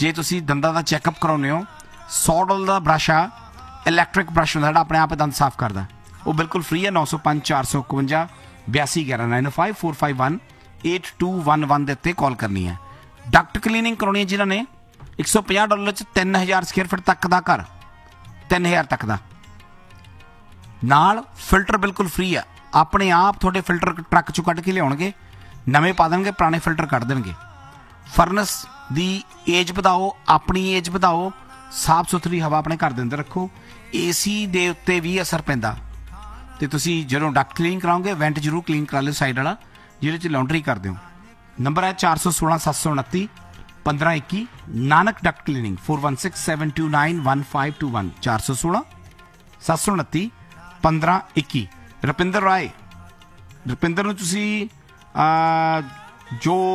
जे तुसी दंदां दा चैकअप कराउने हो, $100 का ब्रश आ, इलैक्ट्रिक ब्रश होंदा अपने आप दंद साफ करदा, वो बिल्कुल फ्री है। 905 451 8211 905 451 8211 ਦੇ ਉੱਤੇ ਕਾਲ ਕਰਨੀ ਹੈ। ਡਕਟ ਕਲੀਨਿੰਗ ਕਰਾਉਣੀ ਹੈ ਜਿਨ੍ਹਾਂ ਨੇ $150 ਚ 3000 ਸਕੁਅਰ ਫੁੱਟ ਤੱਕ ਦਾ ਘਰ, 3000 ਤੱਕ ਦਾ, ਨਾਲ ਫਿਲਟਰ ਬਿਲਕੁਲ ਫ੍ਰੀ ਆ। ਆਪਣੇ ਆਪ ਤੁਹਾਡੇ ਫਿਲਟਰ ਟਰੱਕ ਚੋਂ ਕੱਢ ਕੇ ਲਿਆਉਣਗੇ, ਨਵੇਂ ਪਾ ਦੇਣਗੇ, ਪੁਰਾਣੇ ਫਿਲਟਰ ਕੱਢ ਦੇਣਗੇ। ਫਰਨਸ ਦੀ ਏਜ ਵਧਾਓ, ਆਪਣੀ ਏਜ ਵਧਾਓ, ਸਾਫ ਸੁਥਰੀ ਹਵਾ ਆਪਣੇ ਘਰ ਦੇ ਅੰਦਰ ਰੱਖੋ। AC ਦੇ ਉੱਤੇ ਵੀ ਅਸਰ ਪੈਂਦਾ, ਤੇ ਤੁਸੀਂ ਜਦੋਂ ਡਕਟ ਕਲੀਨ ਕਰਾਓਗੇ ਵੈਂਟ ਜ਼ਰੂਰ ਕਲੀਨ ਕਰਾ ਲਿਓ ਸਾਈਡ ਵਾਲਾ, ਜਿਹਦੇ 'ਚ ਲਾਉਂਡਰੀ ਕਰ ਦਿਓ। ਨੰਬਰ ਹੈ 416 729 1521, ਨਾਨਕ ਡਕਟ ਕਲੀਨਿੰਗ 416 729 1521 416 729 1521। ਰੁਪਿੰਦਰ ਰਾਏ, ਰੁਪਿੰਦਰ ਨੂੰ ਤੁਸੀਂ ਜੋ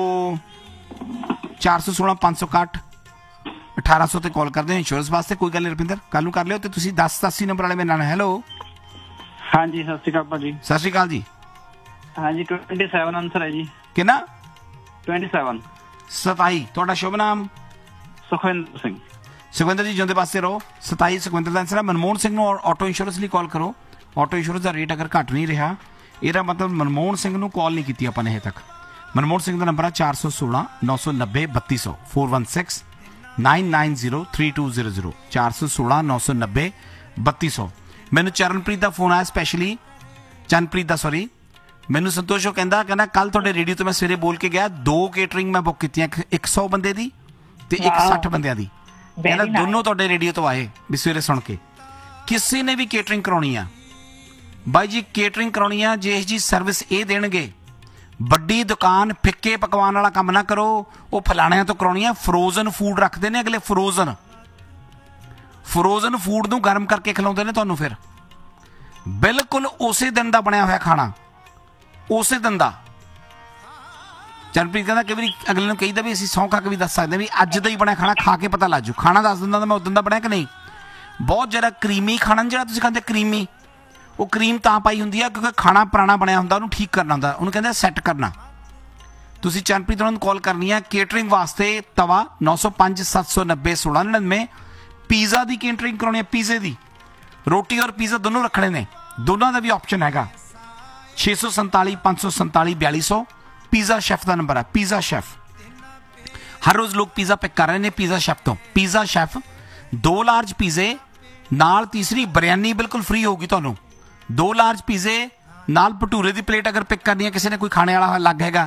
416 561 1800 ਤੇ ਕਾਲ ਕਰਦੇ ਹੋ ਇੰਸ਼ੋਰੈਂਸ ਵਾਸਤੇ। ਕੋਈ ਗੱਲ ਨਹੀਂ ਰੁਪਿੰਦਰ, ਕੱਲ ਨੂੰ ਕਰ ਲਿਓ। ਤੇ ਤੁਸੀਂ 1080 ਨੰਬਰ ਵਾਲੇ ਮੇਰੇ ਨਾਲ। ਹੈਲੋ, ਹਾਂਜੀ ਸਤਿ ਸ਼੍ਰੀ ਅਕਾਲ ਭਾਜੀ। ਸਤਿ ਸ਼੍ਰੀ ਅਕਾਲ ਜੀ। ਹਾਂਜੀ 27 ਆਨਸਰ ਹੈ ਜੀ। ਕਿੰਨਾ? 27। 27। ਤੁਹਾਡਾ ਸ਼ੁਭ ਨਾਮ? ਸੁਖਵਿੰਦਰ ਸਿੰਘ। ਸੁਖਵਿੰਦਰ ਜੀ ਜਿਉਂਦੇ ਪਾਸੇ ਰਹੋ। 27 ਸੁਖਵਿੰਦਰ ਦਾ ਆਨਸਰ ਹੈ। ਮਨਮੋਹਨ ਸਿੰਘ ਨੂੰ ਆਟੋ ਇੰਸ਼ੋਰੈਂਸ ਲਈ ਕਾਲ ਕਰੋ। ਆਟੋ ਇੰਸ਼ੋਰੈਂਸ ਦਾ ਰੇਟ ਅਗਰ ਘੱਟ ਨਹੀਂ ਰਿਹਾ, ਇਹਦਾ ਮਤਲਬ ਮਨਮੋਹਨ ਸਿੰਘ ਨੂੰ ਕਾਲ ਨਹੀਂ ਕੀਤੀ ਆਪਾਂ ਨੇ ਹਜੇ ਤੱਕ। ਮਨਮੋਹਨ ਸਿੰਘ ਦਾ ਨੰਬਰ ਹੈ 416 990 3200 416 990 3200 416 990 3200। ਮੈਨੂੰ ਚਰਨਪ੍ਰੀਤ ਦਾ ਫੋਨ ਆਇਆ ਸਪੈਸ਼ਲੀ, ਚਰਨਪ੍ਰੀਤ ਦਾ ਸੌਰੀ, ਮੈਨੂੰ ਸੰਤੋਸ਼ ਉਹ ਕਹਿੰਦਾ ਕੱਲ ਤੁਹਾਡੇ ਰੇਡੀਓ ਤੋਂ ਮੈਂ ਸਵੇਰੇ ਬੋਲ ਕੇ ਗਿਆ, 2 ਕੇਟਰਿੰਗ ਮੈਂ ਬੁੱਕ ਕੀਤੀਆਂ, 100 ਬੰਦੇ ਦੀ ਤੇ 60 ਬੰਦਿਆਂ ਦੀ। ਕਹਿੰਦਾ ਦੋਨੋਂ ਤੁਹਾਡੇ ਰੇਡੀਓ ਤੋਂ ਆਏ ਵੀ ਸਵੇਰੇ ਸੁਣ ਕੇ। ਕਿਸੇ ਨੇ ਵੀ ਕੇਟਰਿੰਗ ਕਰਾਉਣੀ ਆ ਬਾਈ ਜੀ, ਕੇਟਰਿੰਗ ਕਰਾਉਣੀ ਆ, ਜੇ ਜੀ ਸਰਵਿਸ ਇਹ ਦੇਣਗੇ, ਵੱਡੀ ਦੁਕਾਨ ਫਿੱਕੇ ਪਕਵਾਨ ਵਾਲਾ ਕੰਮ ਨਾ ਕਰੋ। ਉਹ ਫਲਾਣਿਆਂ ਤੋਂ ਕਰਾਉਣੀ ਆ। ਫਰੋਜ਼ਨ ਫੂਡ ਰੱਖਦੇ ਨੇ ਅਗਲੇ, ਫਰੋਜ਼ਨ ਫੂਡ ਨੂੰ ਗਰਮ ਕਰਕੇ ਖਿਲਾਉਂਦੇ ਨੇ ਤੁਹਾਨੂੰ, ਫਿਰ ਬਿਲਕੁਲ ਉਸੇ ਦਿਨ ਦਾ ਬਣਿਆ ਹੋਇਆ ਖਾਣਾ, ਉਸੇ ਦਿਨ ਦਾ। ਚਰਨਪ੍ਰੀਤ ਕਹਿੰਦਾ ਕਈ ਵਾਰੀ ਅਗਲੇ ਨੂੰ ਕਹੀਦਾ ਵੀ ਅਸੀਂ ਸਹੁੰ ਖਾ ਕੇ ਵੀ ਦੱਸ ਸਕਦੇ ਵੀ ਅੱਜ ਦਾ ਹੀ ਬਣਿਆ ਖਾਣਾ ਖਾ ਕੇ ਪਤਾ ਲੱਗ ਜੂ। ਖਾਣਾ ਦੱਸ ਦਿੰਦਾ ਮੈਂ ਉਦੋਂ ਦਾ ਬਣਿਆ ਕਿ ਨਹੀਂ। ਬਹੁਤ ਜ਼ਿਆਦਾ ਕਰੀਮੀ ਖਾਣਾ ਜਿਹੜਾ ਤੁਸੀਂ ਖਾਂਦੇ, ਕਰੀਮੀ, ਉਹ ਕਰੀਮ ਤਾਂ ਪਾਈ ਹੁੰਦੀ ਆ ਕਿਉਂਕਿ ਖਾਣਾ ਪੁਰਾਣਾ ਬਣਿਆ ਹੁੰਦਾ, ਉਹਨੂੰ ਠੀਕ ਕਰਨਾ ਹੁੰਦਾ, ਉਹਨੂੰ ਕਹਿੰਦੇ ਸੈੱਟ ਕਰਨਾ। ਤੁਸੀਂ ਚਰਨਪ੍ਰੀਤ ਉਹਨਾਂ ਨੂੰ ਕਾਲ ਕਰਨੀ ਆ ਕੇਟਰਿੰਗ ਵਾਸਤੇ। ਤਵਾ 905 790 1699। ਪੀਜ਼ਾ ਦੀ ਕੇਟਰਿੰਗ ਕਰਾਉਣੀ ਹੈ, ਪੀਜ਼ੇ ਦੀ, ਰੋਟੀ ਔਰ ਪੀਜ਼ਾ ਦੋਨੋਂ ਰੱਖਣੇ ਨੇ, ਦੋਨਾਂ ਦਾ ਵੀ ਆਪਸ਼ਨ ਹੈਗਾ। 647 547 4200 ਪੀਜ਼ਾ ਸ਼ੈਫ ਦਾ ਨੰਬਰ ਹੈ। ਪੀਜ਼ਾ ਸ਼ੈਫ ਹਰ ਰੋਜ਼ ਲੋਕ ਪੀਜ਼ਾ ਪਿਕ ਕਰ ਰਹੇ ਨੇ ਪੀਜ਼ਾ ਸ਼ੈਫ ਤੋਂ। ਪੀਜ਼ਾ ਸ਼ੈਫ 2 ਲਾਰਜ ਪੀਜ਼ੇ ਨਾਲ ਤੀਸਰੀ ਬਿਰਿਆਨੀ ਬਿਲਕੁਲ ਫ੍ਰੀ ਹੋਊਗੀ ਤੁਹਾਨੂੰ। 2 ਲਾਰਜ ਪੀਜ਼ੇ ਨਾਲ ਭਟੂਰੇ ਦੀ ਪਲੇਟ ਅਗਰ ਪਿਕ ਕਰਨੀ ਹੈ, ਕਿਸੇ ਨੇ ਕੋਈ ਖਾਣੇ ਵਾਲਾ ਲੱਗ ਹੈਗਾ,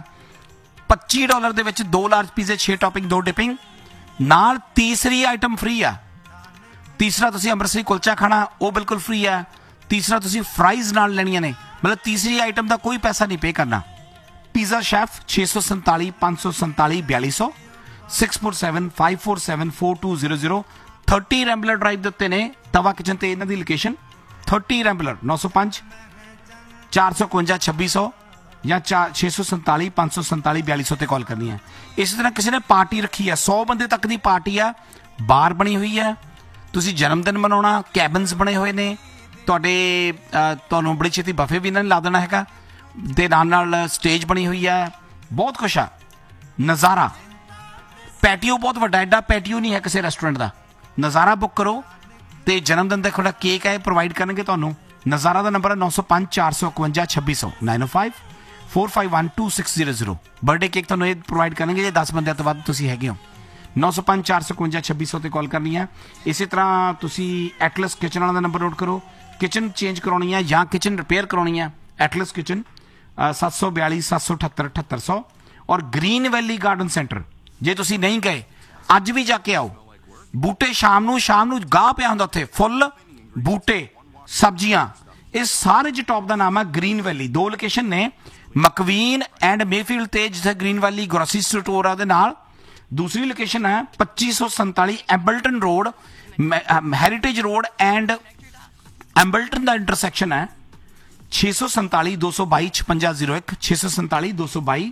$25 ਦੇ ਵਿੱਚ 2 ਲਾਰਜ ਪੀਜ਼ੇ, 6 ਟੌਪਿੰਗ 2 ਡਿਪਿੰਗ, ਨਾਲ ਤੀਸਰੀ ਆਈਟਮ ਫ੍ਰੀ ਆ। ਤੀਸਰਾ ਤੁਸੀਂ ਅੰਮ੍ਰਿਤਸਰੀ ਕੁਲਚਾ ਖਾਣਾ, ਉਹ ਬਿਲਕੁਲ ਫ੍ਰੀ ਆ। ਤੀਸਰਾ ਤੁਸੀਂ ਫਰਾਈਜ਼ ਨਾਲ ਲੈਣੀਆਂ ਨੇ, ਮਤਲਬ ਤੀਸਰੀ ਆਈਟਮ ਦਾ ਕੋਈ ਪੈਸਾ ਨਹੀਂ ਪੇ ਕਰਨਾ। ਪੀਜ਼ਾ ਸ਼ੈਫ 647 547 4200 647 547 4200 30 ਰੈਂਬਲਰ ਡਰਾਈਵ ਦੇ ਉੱਤੇ ਨੇ ਤਵਾ ਕਿਚਨ ਤੇ ਇਹਨਾਂ ਦੀ ਲੋਕੇਸ਼ਨ। 30 ਰੈਂਬਲਰ 905 451 2600 ਜਾਂ 647 547 4200 ਤੇ ਕਾਲ ਕਰਨੀ ਹੈ। ਇਸੇ ਤਰ੍ਹਾਂ ਕਿਸੇ ਨੇ ਪਾਰਟੀ ਰੱਖੀ ਹੈ, 100 ਬੰਦੇ ਤੱਕ ਦੀ ਪਾਰਟੀ ਆ, ਬਾਰ ਬਣੀ ਹੋਈ ਹੈ, ਤੁਸੀਂ ਜਨਮ ਦਿਨ ਮਨਾਉਣਾ, ਕੈਬਨਸ ਬਣੇ ਹੋਏ ਨੇ ਤੁਹਾਡੇ, ਤੁਹਾਨੂੰ ਬੜੀ ਛੇਤੀ ਬਫੇ ਵੀ ਇਹਨਾਂ ਨੇ ਲਾ ਦੇਣਾ ਹੈਗਾ, ਤੇ ਨਾਲ ਸਟੇਜ ਬਣੀ ਹੋਈ ਹੈ, ਬਹੁਤ ਕੁਛ ਆ। ਨਜ਼ਾਰਾ ਪੈਟੀਓ ਬਹੁਤ ਵੱਡਾ, ਐਡਾ ਪੈਟੀਓ ਨਹੀਂ ਹੈ ਕਿਸੇ ਰੈਸਟੋਰੈਂਟ ਦਾ। ਨਜ਼ਾਰਾ ਬੁੱਕ ਕਰੋ ਤੇ ਜਨਮ ਦਿਨ ਦਾ ਤੁਹਾਡਾ ਕੇਕ ਹੈ ਪ੍ਰੋਵਾਈਡ ਕਰਨਗੇ ਤੁਹਾਨੂੰ। ਨਜ਼ਾਰਾ ਦਾ ਨੰਬਰ ਹੈ 905 451 2600 905 451 2600। ਬਰਥਡੇ ਕੇਕ ਤੁਹਾਨੂੰ ਇਹ ਪ੍ਰੋਵਾਈਡ ਕਰਨਗੇ ਜੇ 10 ਬੰਦਿਆਂ ਤੋਂ ਵੱਧ ਤੁਸੀਂ ਹੈਗੇ ਹੋ। 905 451 2600 ਤੇ ਕਾਲ ਕਰਨੀ ਹੈ। ਇਸੇ ਤਰ੍ਹਾਂ ਤੁਸੀਂ ਐਟਲਸ ਕਿਚਨ ਵਾਲਾ ਦਾ ਨੰਬਰ ਨੋਟ ਕਰੋ। ਕਿਚਨ ਚੇਂਜ ਕਰਾਉਣੀ ਹੈ ਜਾਂ ਕਿਚਨ ਰਿਪੇਅਰ ਕਰਾਉਣੀ ਹੈ, ਐਟਲਸ ਕਿਚਨ 742 778 7800। ਔਰ ਗ੍ਰੀਨ ਵੈਲੀ ਗਾਰਡਨ ਸੈਂਟਰ ਜੇ ਤੁਸੀਂ ਨਹੀਂ ਗਏ ਅੱਜ ਵੀ ਜਾ ਕੇ ਆਓ। ਬੂਟੇ ਸ਼ਾਮ ਨੂੰ ਗਾਹ ਪਿਆ ਹੁੰਦਾ ਉੱਥੇ, ਫੁੱਲ ਬੂਟੇ ਸਬਜ਼ੀਆਂ, ਇਹ ਸਾਰੇ ਚ ਟੌਪ ਦਾ ਨਾਮ ਹੈ ਗ੍ਰੀਨ ਵੈਲੀ। 2 ਲੋਕੇਸ਼ਨ ਨੇ, ਮਕਵੀਨ ਐਂਡ ਮੇਫੀਲਡ ਤੇ, ਜਿੱਥੇ ਗ੍ਰੀਨ ਵੈਲੀ ਗਰੋਸਰੀ ਸਟੋਰ ਆ ਉਹਦੇ ਨਾਲ। ਦੂਸਰੀ ਲੋਕੇਸ਼ਨ ਹੈ 2547 ਐਂਬਲਟਨ road, heritage road and ਐਂਬਲਟਨ the intersection ਹੈ। 647 222 5601 647 222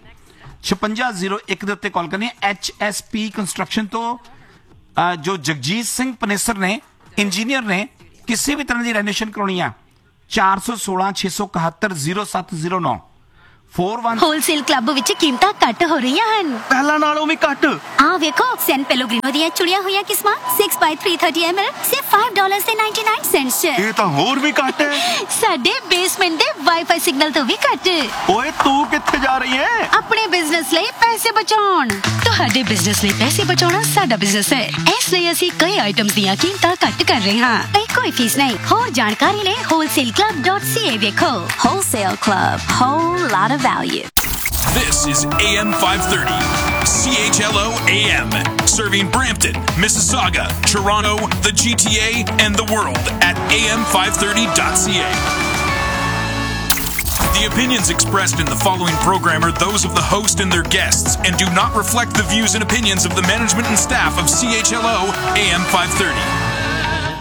5601 ਦੇ ਉੱਤੇ ਕਾਲ ਕਰਨੀ ਹੈ। HSP ਕੰਸਟਰਕਸ਼ਨ ਤੋਂ ਜੋ ਜਗਜੀਤ ਸਿੰਘ ਪਨੇਸਰ ਨੇ, ਇੰਜੀਨੀਅਰ ਨੇ, ਕਿਸੇ ਵੀ ਤਰ੍ਹਾਂ ਦੀ ਰੈਨੋਵੇਸ਼ਨ ਕਰਾਉਣੀ ਆ 416 671 0709 41 ਹੋਲਸੇਲ ਕਲੱਬ ਵਿੱਚ ਕੀਮਤਾਂ ਘੱਟ ਹੋ ਰਹੀਆਂ ਹਨ। ਪਹਿਲਾਂ ਨਾਲੋਂ ਵੀ ਘੱਟ। ਆਹ ਵੇਖੋ, ਸੈਨ ਪੈਲੋਗ੍ਰਿਨੋ ਦੀਆਂ ਚੁੜੀਆਂ ਹੋਈਆਂ ਕਿਸਮਾਂ 6x330 ml ਸਿਰਫ $5.99 ਚ। ਇਹ ਤਾਂ ਹੋਰ ਵੀ ਘੱਟ ਹੈ। ਸਾਡੇ ਬੇਸਮੈਂਟ ਦੇ ਵਾਈਫਾਈ ਸਿਗਨਲ ਤੋਂ ਵੀ ਘੱਟ। ਓਏ ਤੂੰ ਕਿੱਥੇ ਜਾ ਰਹੀ ਹੈ? ਆਪਣੇ ਬਿਜ਼ਨਸ ਲਈ ਪੈਸੇ ਬਚਾਉਣ। ਤੁਹਾਡੇ ਬਿਜ਼ਨਸ ਲਈ ਪੈਸੇ ਬਚਾਉਣਾ ਸਾਡਾ ਬਿਜ਼ਨਸ ਹੈ, ਇਸ ਲਈ ਅਸੀਂ ਕਈ ਆਈਟਮਸ ਦੀਆਂ ਕੀਮਤਾਂ ਘੱਟ ਕਰ ਰਹੇ ਹਾਂ। ਕੋਈ ਫੀਸ ਨਹੀਂ। ਹੋਰ ਜਾਣਕਾਰੀ ਲਈ wholesaleClub.ca ਵੇਖੋ। Wholesale Club, whole lot of value. This is AM 530, CHLO AM, serving Brampton, Mississauga, Toronto, the GTA, and the world at am530.ca. The opinions expressed in the following program are those of the host and their guests and do not reflect the views and opinions of the management and staff of CHLO AM 530.